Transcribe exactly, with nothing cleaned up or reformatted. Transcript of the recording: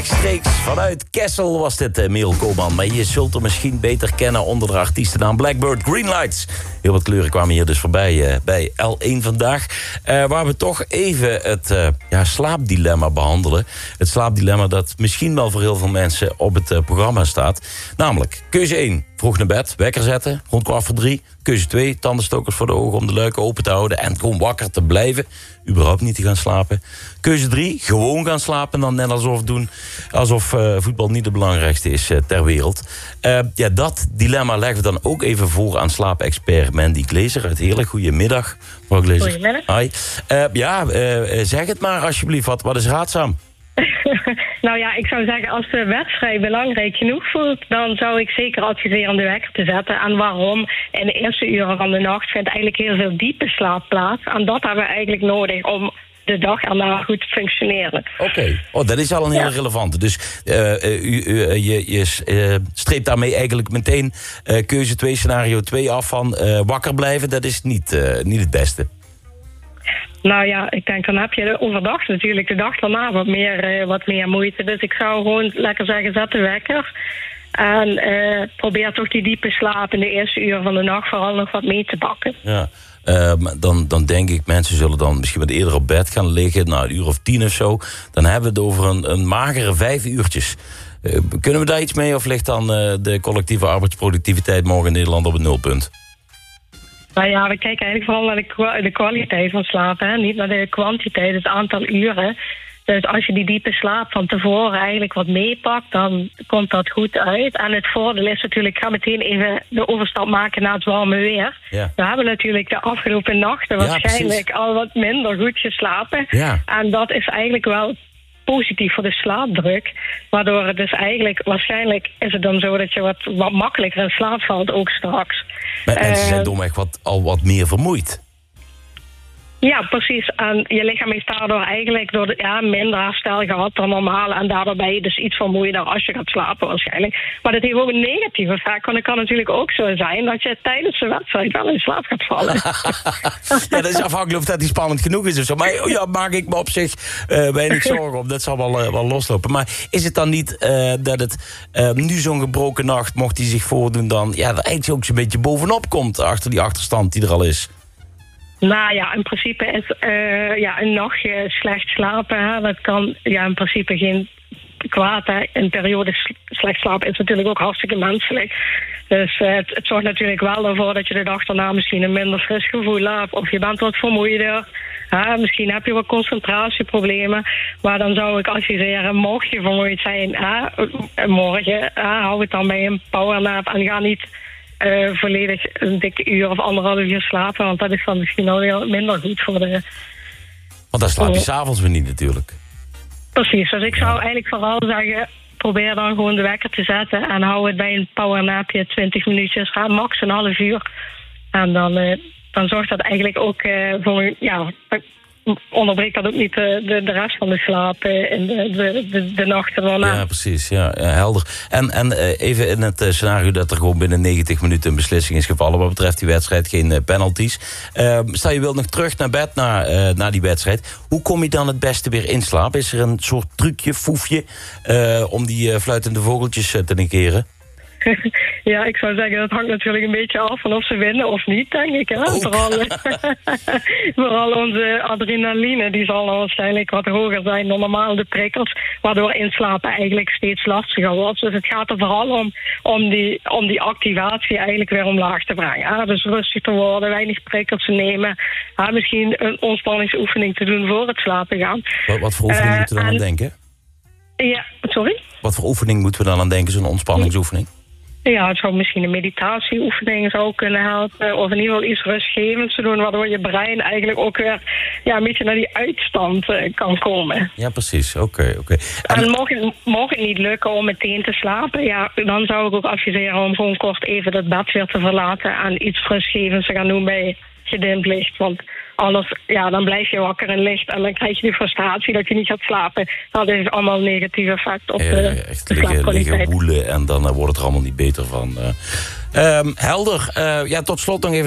Rechtstreeks vanuit Kessel was dit, uh, Merel Koopman. Maar je zult hem misschien beter kennen onder de artiestennaam Blackbird Greenlights. Heel wat kleuren kwamen hier dus voorbij uh, bij L één vandaag. Uh, waar we toch even het uh, ja, slaapdilemma behandelen. Het slaapdilemma dat misschien wel voor heel veel mensen op het uh, programma staat. Namelijk, keuze één, vroeg naar bed, wekker zetten, rond kwart voor drie. Keuze twee, tandenstokers voor de ogen om de luiken open te houden en gewoon wakker te blijven. Überhaupt niet te gaan slapen. Keuze drie, gewoon gaan slapen. Dan net alsof doen alsof uh, voetbal niet het belangrijkste is uh, ter wereld. Uh, ja, dat dilemma leggen we dan ook even voor aan slaapexpert Mandy Glazer uit Heerlijk. Goedemiddag, mevrouw Glazer. Goedemiddag. Hi. Uh, ja, uh, zeg het maar alsjeblieft. Wat, wat is raadzaam? Nou ja, ik zou zeggen, als de wedstrijd belangrijk genoeg voelt, dan zou ik zeker adviseren om de wekker te zetten. En waarom? In de eerste uren van de nacht vindt eigenlijk heel veel diepe slaap plaats. En dat hebben we eigenlijk nodig om de dag erna goed te functioneren. Oké, okay. Oh, dat is al een hele ja. relevante. Dus uh, u, u, je, je uh, streept daarmee eigenlijk meteen uh, keuze twee, scenario twee af van uh, wakker blijven. Dat is niet, uh, niet het beste. Nou ja, ik denk dan heb je overdag natuurlijk de dag daarna wat meer, uh, wat meer moeite. Dus ik zou gewoon lekker zeggen, zet de wekker. En uh, probeer toch die diepe slaap in de eerste uur van de nacht vooral nog wat mee te pakken. Ja, uh, dan, dan denk ik, mensen zullen dan misschien wat eerder op bed gaan liggen. Nou, een uur of tien of zo. Dan hebben we het over een, een magere vijf uurtjes. Uh, kunnen we daar iets mee of ligt dan uh, de collectieve arbeidsproductiviteit morgen in Nederland op het nulpunt? Nou ja, we kijken eigenlijk vooral naar de, kwa- de kwaliteit van slapen, hè? Niet naar de kwantiteit, het aantal uren. Dus als je die diepe slaap van tevoren eigenlijk wat meepakt, dan komt dat goed uit. En het voordeel is natuurlijk, ik ga meteen even de overstap maken naar het warme weer. Ja. We hebben natuurlijk de afgelopen nachten ja, waarschijnlijk precies. al wat minder goed geslapen. Ja. En dat is eigenlijk wel positief voor de slaapdruk. Waardoor het dus eigenlijk, waarschijnlijk is het dan zo dat je wat, wat makkelijker in slaap valt ook straks. Maar mensen zijn domweg wat, al wat meer vermoeid. Ja, precies. En je lichaam heeft daardoor eigenlijk door de, ja, minder herstel gehad dan normaal. En daardoor ben je dus iets vermoeider als je gaat slapen waarschijnlijk. Maar dat heeft ook een negatief effect. Want het kan natuurlijk ook zo zijn dat je tijdens de wedstrijd wel in slaap gaat vallen. Ja, dat is afhankelijk of dat die spannend genoeg is of zo. Maar ja, maak ik me op zich uh, weinig zorgen om. Dat zal wel, uh, wel loslopen. Maar is het dan niet uh, dat het uh, nu zo'n gebroken nacht, mocht die zich voordoen, dan ja, er eigenlijk ook zo'n beetje bovenop komt achter die achterstand die er al is? Nou ja, in principe is uh, ja, een nachtje slecht slapen. Hè, dat kan ja, in principe geen kwaad. Hè. Een periode slecht slapen is natuurlijk ook hartstikke menselijk. Dus uh, het, het zorgt natuurlijk wel ervoor dat je de dag daarna misschien een minder fris gevoel hebt. Of je bent wat vermoeider. Hè. Misschien heb je wat concentratieproblemen. Maar dan zou ik adviseren, mocht je vermoeid zijn, hè, morgen, hè, hou het dan bij een powernap en ga niet Uh, volledig een dikke uur of anderhalf uur slapen. Want dat is dan misschien al heel minder goed voor de... Want dan slaap je 's avonds weer niet natuurlijk. Precies, dus ik zou eigenlijk vooral zeggen, probeer dan gewoon de wekker te zetten en hou het bij een powernapje twintig minuutjes, ga max een half uur. En dan, uh, dan zorgt dat eigenlijk ook uh, voor, ja, onderbreekt dat ook niet de, de, de rest van de slaap in de, de, de, de nachten daarna. Ja, precies. Ja, ja, helder. En, en uh, even in het uh, scenario dat er gewoon binnen negentig minuten een beslissing is gevallen wat betreft die wedstrijd, geen uh, penalties. Uh, stel je wilt nog terug naar bed na, uh, na die wedstrijd. Hoe kom je dan het beste weer in slaap? Is er een soort trucje, foefje, uh, om die uh, fluitende vogeltjes uh, te negeren? Ja, ik zou zeggen, dat hangt natuurlijk een beetje af van of ze winnen of niet, denk ik. Hè? Vooral, vooral onze adrenaline, die zal dan waarschijnlijk wat hoger zijn dan normaal de prikkels, waardoor inslapen eigenlijk steeds lastiger wordt. Dus het gaat er vooral om, om, die, om die activatie eigenlijk weer omlaag te brengen. Hè? Dus rustig te worden, weinig prikkels te nemen. Hè? Misschien een ontspanningsoefening te doen voor het slapen gaan. Wat, wat voor oefening uh, moeten we dan en, aan denken? Ja, sorry? Wat voor oefening moeten we dan aan denken, zo'n ontspanningsoefening? Ja, het zou misschien een meditatieoefening zou kunnen helpen. Of in ieder geval iets rustgevends te doen, waardoor je brein eigenlijk ook weer ja, een beetje naar die uitstand uh, kan komen. Ja, precies. Oké, okay, oké. Okay. En, en mocht het, mocht het niet lukken om meteen te slapen, ja, dan zou ik ook adviseren om gewoon kort even het bed weer te verlaten en iets rustgevends te gaan doen bij gedimd licht. Want anders, ja, dan blijf je wakker en licht en dan krijg je die frustratie dat je niet gaat slapen. Dat heeft allemaal een negatief effect op de, ja, echt de slaapkwaliteit. Liggen woelen en dan uh, wordt het er allemaal niet beter van. Uh, um, helder. Uh, ja, tot slot nog even